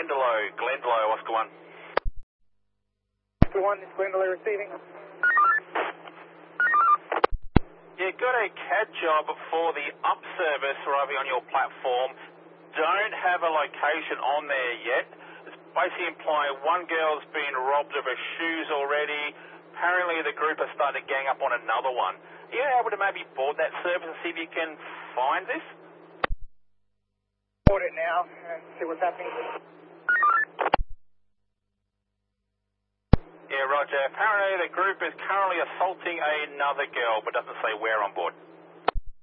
Glendalough, Oscar 1. Oscar 1, this is Glendalough receiving. Yeah, got a CAD job for the up service arriving on your platform. Don't have a location on there yet. It's basically implying one girl's been robbed of her shoes already. Apparently the group are starting to gang up on another one. Are you able to maybe board that service and see if you can find this? Board it now and see what's happening. Yeah, roger. Apparently the group is currently assaulting another girl, but doesn't say where on board.